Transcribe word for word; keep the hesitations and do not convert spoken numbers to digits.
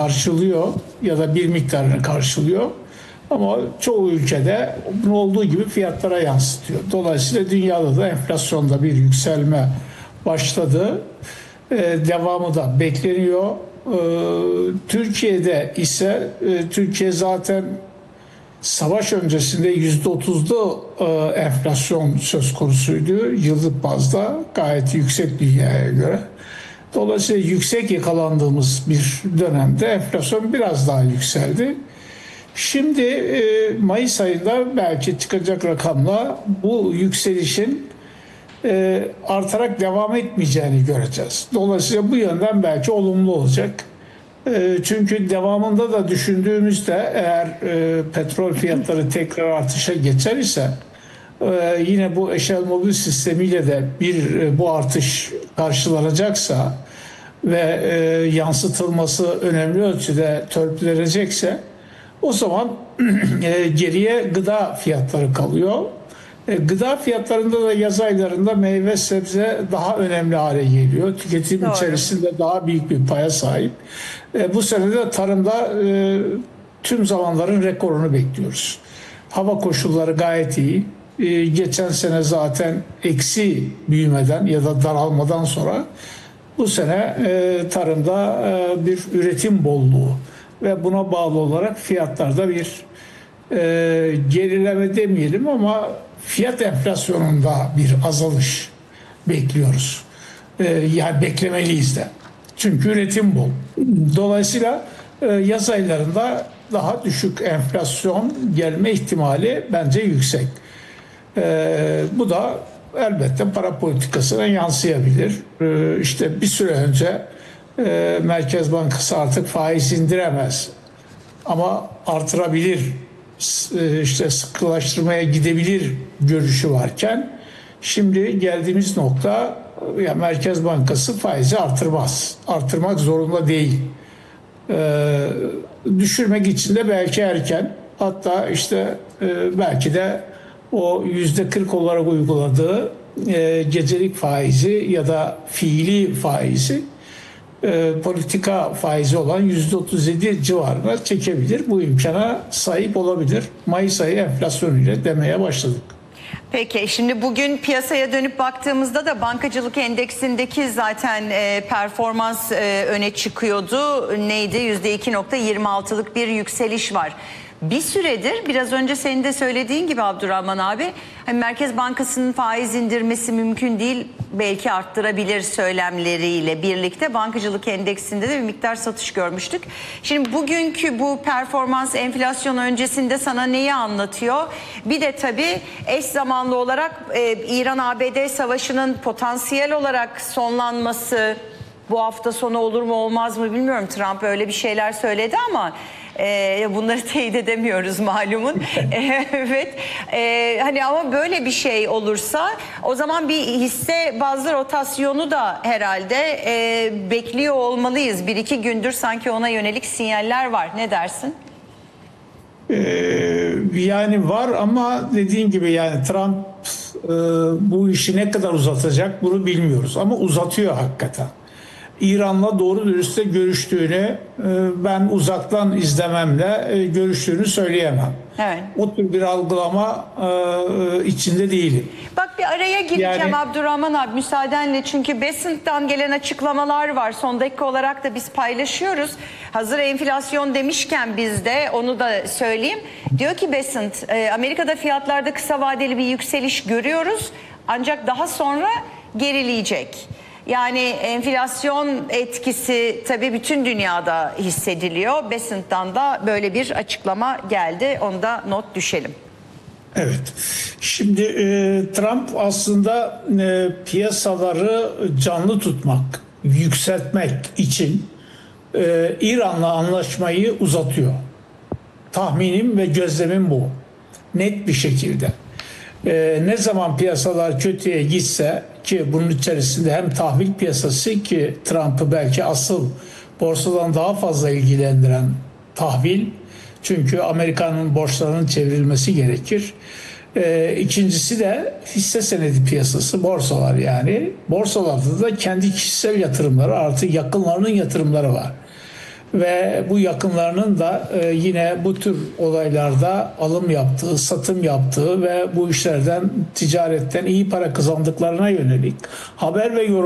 karşılıyor ya da bir miktarını karşılıyor. Ama çoğu ülkede bunun olduğu gibi fiyatlara yansıtıyor. Dolayısıyla dünyada da enflasyonda bir yükselme başladı. Ee, devamı da bekleniyor. Ee, Türkiye'de ise e, Türkiye zaten savaş öncesinde yüzde otuzda e, enflasyon söz konusuydu. Yıllık bazda gayet yüksek dünyaya göre. Dolayısıyla yüksek yakalandığımız bir dönemde enflasyon biraz daha yükseldi. Şimdi e, Mayıs ayında belki çıkacak rakamla bu yükselişin e, artarak devam etmeyeceğini göreceğiz. Dolayısıyla bu yönden belki olumlu olacak. E, çünkü devamında da düşündüğümüzde eğer e, petrol fiyatları tekrar artışa geçer ise e, yine bu eşel mobil sistemiyle de bir e, bu artış karşılanacaksa ve e, yansıtılması önemli ölçüde törpülenecekse o zaman e, geriye gıda fiyatları kalıyor. E, gıda fiyatlarında da yaz aylarında meyve sebze daha önemli hale geliyor. Tüketim Doğru. içerisinde daha büyük bir paya sahip. E, bu sene de tarımda e, tüm zamanların rekorunu bekliyoruz. Hava koşulları gayet iyi. E, geçen sene zaten eksi büyümeden ya da daralmadan sonra bu sene e, tarımda e, bir üretim bolluğu ve buna bağlı olarak fiyatlarda bir e, gerileme demeyelim ama fiyat enflasyonunda bir azalış bekliyoruz. E, yani beklemeliyiz de. Çünkü üretim bol. Dolayısıyla e, yaz aylarında daha düşük enflasyon gelme ihtimali bence yüksek. E, bu da elbette para politikasına yansıyabilir. E, işte bir süre önce e, Merkez Bankası artık faiz indiremez ama artırabilir, e, işte sıkılaştırmaya gidebilir görüşü varken şimdi geldiğimiz nokta ya Merkez Bankası faizi artırmaz. Artırmak zorunda değil. E, düşürmek için de belki erken. Hatta işte e, belki de o yüzde kırk olarak uyguladığı e, gecelik faizi ya da fiili faizi e, politika faizi olan yüzde otuz yedi civarına çekebilir. Bu imkana sahip olabilir. Mayıs ayı enflasyonuyla demeye başladık. Peki şimdi bugün piyasaya dönüp baktığımızda da bankacılık endeksindeki zaten e, performans e, öne çıkıyordu. Neydi? yüzde iki nokta yirmi altılık bir yükseliş var. Bir süredir biraz önce senin de söylediğin gibi Abdurrahman abi hani Merkez Bankası'nın faiz indirmesi mümkün değil, belki arttırabilir söylemleriyle birlikte bankacılık endeksinde de bir miktar satış görmüştük. Şimdi bugünkü bu performans enflasyon öncesinde sana neyi anlatıyor? Bir de tabii eş zamanlı olarak e, İran-A B D savaşının potansiyel olarak sonlanması bu hafta sonu olur mu olmaz mı bilmiyorum. Trump öyle bir şeyler söyledi ama e, bunları teyit edemiyoruz malumun. Evet. E, hani ama böyle bir şey olursa o zaman bir hisse bazlı rotasyonu da herhalde e, bekliyor olmalıyız. Bir iki gündür sanki ona yönelik sinyaller var. Ne dersin? Ee, yani var ama dediğin gibi yani Trump e, bu işi ne kadar uzatacak bunu bilmiyoruz ama uzatıyor hakikaten. İran'la doğru dürüst de görüştüğünü e, ben uzaktan izlememle e, görüştüğünü söyleyemem. Evet. O tür bir algılama e, içinde değilim. Bak bir araya gireceğim Yani- Abdurrahman abi müsaadenle, çünkü Besant'tan gelen açıklamalar var. Son dakika olarak da biz paylaşıyoruz. Hazır enflasyon demişken biz de onu da söyleyeyim. Diyor ki Besant, e, Amerika'da fiyatlarda kısa vadeli bir yükseliş görüyoruz. Ancak daha sonra gerileyecek. Yani enflasyon etkisi tabii bütün dünyada hissediliyor. Besant'tan da böyle bir açıklama geldi. Onu da not düşelim. Evet. Şimdi e, Trump aslında e, piyasaları canlı tutmak, yükseltmek için e, İran'la anlaşmayı uzatıyor. Tahminim ve gözlemim bu. Net bir şekilde. E, ne zaman piyasalar kötüye gitse, ki bunun içerisinde hem tahvil piyasası, ki Trump'ı belki asıl borsadan daha fazla ilgilendiren tahvil, çünkü Amerika'nın borçlarının çevrilmesi gerekir. Ee, ikincisi de hisse senedi piyasası, borsalar yani. Borsalarda da kendi kişisel yatırımları artı yakınlarının yatırımları var. ve bu yakınlarının da e, yine bu tür olaylarda alım yaptığı, satım yaptığı ve bu işlerden, ticaretten iyi para kazandıklarına yönelik haber ve yorum